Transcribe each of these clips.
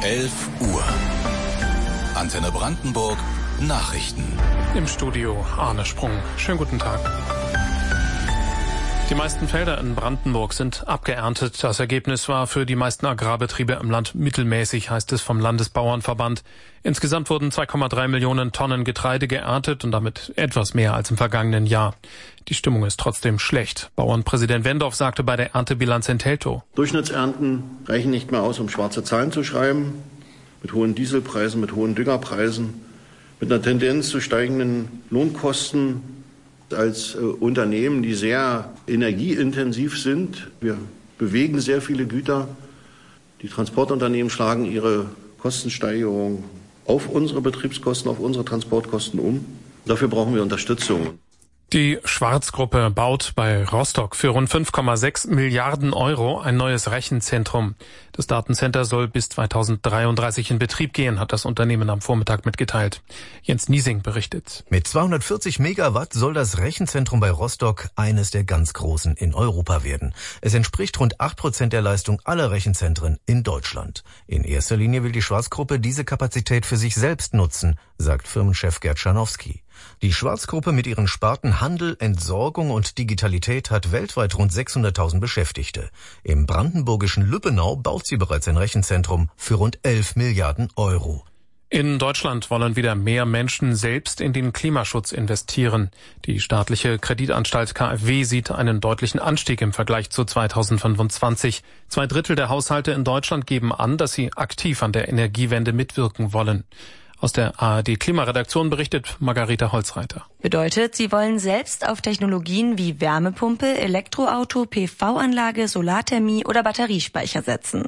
11 Uhr. Antenne Brandenburg Nachrichten. Im Studio Arne Sprung. Schönen guten Tag. Die meisten Felder in Brandenburg sind abgeerntet. Das Ergebnis war für die meisten Agrarbetriebe im Land mittelmäßig, heißt es vom Landesbauernverband. Insgesamt wurden 2,3 Millionen Tonnen Getreide geerntet und damit etwas mehr als im vergangenen Jahr. Die Stimmung ist trotzdem schlecht. Bauernpräsident Wendorf sagte bei der Erntebilanz in Teltow: Durchschnittsernten reichen nicht mehr aus, um schwarze Zahlen zu schreiben. Mit hohen Dieselpreisen, mit hohen Düngerpreisen, mit einer Tendenz zu steigenden Lohnkosten. Als Unternehmen, die sehr energieintensiv sind. Wir bewegen sehr viele Güter. Die Transportunternehmen schlagen ihre Kostensteigerung auf unsere Betriebskosten, auf unsere Transportkosten um. Dafür brauchen wir Unterstützung. Die Schwarz-Gruppe baut bei Rostock für rund 5,6 Milliarden Euro ein neues Rechenzentrum. Das Datencenter soll bis 2033 in Betrieb gehen, hat das Unternehmen am Vormittag mitgeteilt. Jens Niesing berichtet. Mit 240 Megawatt soll das Rechenzentrum bei Rostock eines der ganz großen in Europa werden. Es entspricht rund 8% der Leistung aller Rechenzentren in Deutschland. In erster Linie will die Schwarz-Gruppe diese Kapazität für sich selbst nutzen, sagt Firmenchef Gerd Scharnowski. Die Schwarz-Gruppe mit ihren Sparten Handel, Entsorgung und Digitalität hat weltweit rund 600.000 Beschäftigte. Im brandenburgischen Lübbenau baut sie bereits ein Rechenzentrum für rund 11 Milliarden Euro. In Deutschland wollen wieder mehr Menschen selbst in den Klimaschutz investieren. Die staatliche Kreditanstalt KfW sieht einen deutlichen Anstieg im Vergleich zu 2025. 2/3 der Haushalte in Deutschland geben an, dass sie aktiv an der Energiewende mitwirken wollen. Aus der ARD-Klimaredaktion berichtet Margareta Holzreiter. Bedeutet, sie wollen selbst auf Technologien wie Wärmepumpe, Elektroauto, PV-Anlage, Solarthermie oder Batteriespeicher setzen.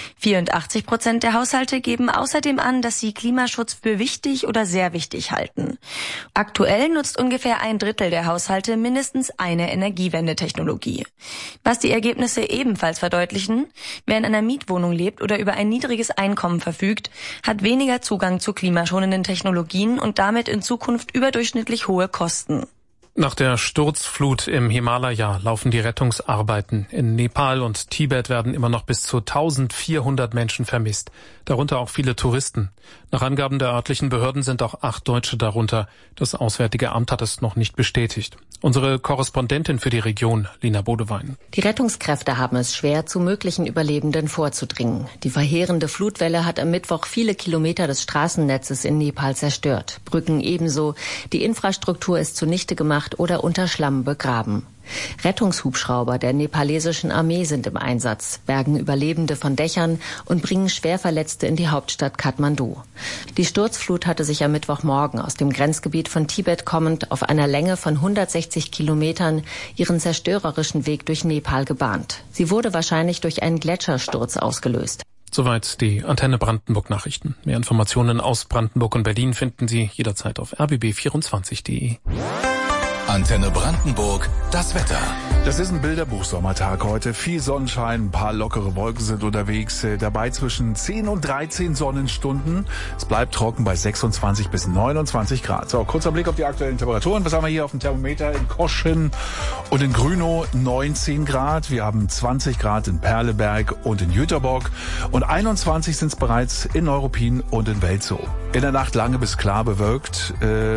84% der Haushalte geben außerdem an, dass sie Klimaschutz für wichtig oder sehr wichtig halten. Aktuell nutzt ungefähr 1/3 der Haushalte mindestens eine Energiewendetechnologie. Was die Ergebnisse ebenfalls verdeutlichen: Wer in einer Mietwohnung lebt oder über ein niedriges Einkommen verfügt, hat weniger Zugang zu klimaschonenden Technologien und damit in Zukunft überdurchschnittlich hohe Kosten. Nach der Sturzflut im Himalaya laufen die Rettungsarbeiten. In Nepal und Tibet werden immer noch bis zu 1400 Menschen vermisst, darunter auch viele Touristen. Nach Angaben der örtlichen Behörden sind auch 8 Deutsche darunter. Das Auswärtige Amt hat es noch nicht bestätigt. Unsere Korrespondentin für die Region, Lina Bodewein. Die Rettungskräfte haben es schwer, zu möglichen Überlebenden vorzudringen. Die verheerende Flutwelle hat am Mittwoch viele Kilometer des Straßennetzes in Nepal zerstört. Brücken ebenso. Die Infrastruktur ist zunichte gemacht oder unter Schlamm begraben. Rettungshubschrauber der nepalesischen Armee sind im Einsatz, bergen Überlebende von Dächern und bringen Schwerverletzte in die Hauptstadt Kathmandu. Die Sturzflut hatte sich am Mittwochmorgen aus dem Grenzgebiet von Tibet kommend auf einer Länge von 160 Kilometern ihren zerstörerischen Weg durch Nepal gebahnt. Sie wurde wahrscheinlich durch einen Gletschersturz ausgelöst. Soweit die Antenne Brandenburg Nachrichten. Mehr Informationen aus Brandenburg und Berlin finden Sie jederzeit auf rbb24.de. Antenne Brandenburg, das Wetter. Das ist ein Bilderbuch-Sommertag heute. Viel Sonnenschein, ein paar lockere Wolken sind unterwegs. Dabei zwischen 10 und 13 Sonnenstunden. Es bleibt trocken bei 26 bis 29 Grad. So, kurzer Blick auf die aktuellen Temperaturen. Was haben wir hier auf dem Thermometer? In Koschen und in Grünow 19 Grad. Wir haben 20 Grad in Perleberg und in Jüterbock. Und 21 sind es bereits in Neuruppin und in Welzow. In der Nacht lange bis klar bewölkt.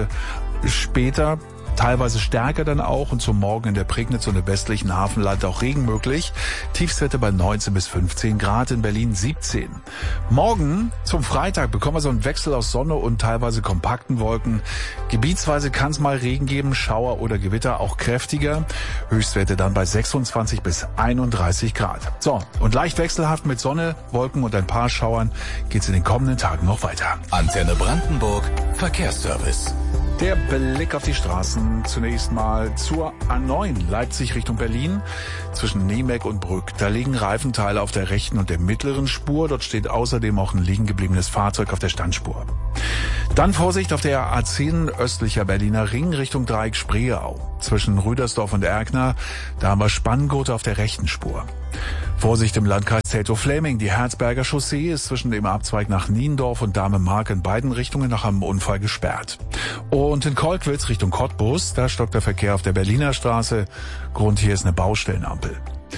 Später teilweise stärker dann auch und zum Morgen in der Prignitz und im westlichen Hafenland auch Regen möglich. Tiefstwerte bei 19 bis 15 Grad, in Berlin 17. Morgen zum Freitag bekommen wir so einen Wechsel aus Sonne und teilweise kompakten Wolken. Gebietsweise kann es mal Regen geben, Schauer oder Gewitter, auch kräftiger. Höchstwerte dann bei 26 bis 31 Grad. So, und leicht wechselhaft mit Sonne, Wolken und ein paar Schauern geht's in den kommenden Tagen noch weiter. Antenne Brandenburg, Verkehrsservice. Der Blick auf die Straßen zunächst mal zur A9 Leipzig Richtung Berlin. Zwischen Niemeck und Brück. Da liegen Reifenteile auf der rechten und der mittleren Spur. Dort steht außerdem auch ein liegen gebliebenes Fahrzeug auf der Standspur. Dann Vorsicht auf der A10 östlicher Berliner Ring Richtung Dreieck Spreeau. Zwischen Rüdersdorf und Erkner, da haben wir Spanngurte auf der rechten Spur. Vorsicht im Landkreis Teltow-Fläming. Die Herzberger Chaussee ist zwischen dem Abzweig nach Niendorf und Dahme-Mark in beiden Richtungen nach einem Unfall gesperrt. Und in Kolkwitz Richtung Cottbus, da stockt der Verkehr auf der Berliner Straße. Grund hier ist eine Baustellenampel.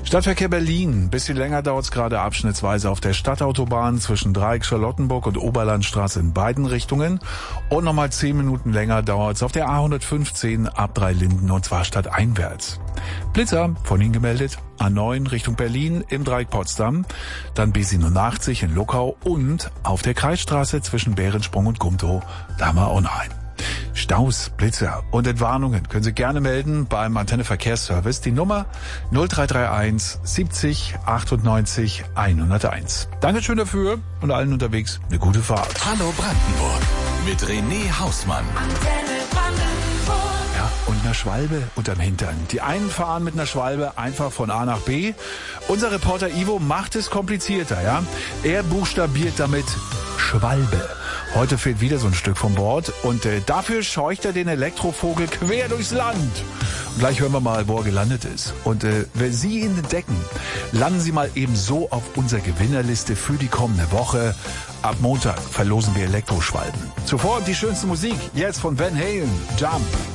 Stadtverkehr Berlin. Bisschen länger dauert es gerade abschnittsweise auf der Stadtautobahn zwischen Dreieck-Charlottenburg und Oberlandstraße in beiden Richtungen. Und nochmal 10 Minuten länger dauert es auf der A115 ab Dreilinden und zwar stadteinwärts. Blitzer, von Ihnen gemeldet, A9 Richtung Berlin im Dreieck Potsdam, dann B87 in Luckau und auf der Kreisstraße zwischen Behrensprung und Gumtow, da haben wir auch noch einen. Staus, Blitzer und Entwarnungen können Sie gerne melden beim Antenne Verkehrsservice. Die Nummer 0331 70 98 101. Dankeschön dafür und allen unterwegs eine gute Fahrt. Hallo Brandenburg mit René Hausmann. Antenne Brandenburg. Ja, und einer Schwalbe unterm Hintern. Die einen fahren mit einer Schwalbe einfach von A nach B. Unser Reporter Ivo macht es komplizierter, ja. Er buchstabiert damit Schwalbe. Heute fehlt wieder so ein Stück vom Bord und dafür scheucht er den Elektrovogel quer durchs Land. Und gleich hören wir mal, wo er gelandet ist. Und wenn Sie ihn entdecken, landen Sie mal eben so auf unserer Gewinnerliste für die kommende Woche. Ab Montag verlosen wir Elektroschwalben. Zuvor die schönste Musik, jetzt von Van Halen, Jump.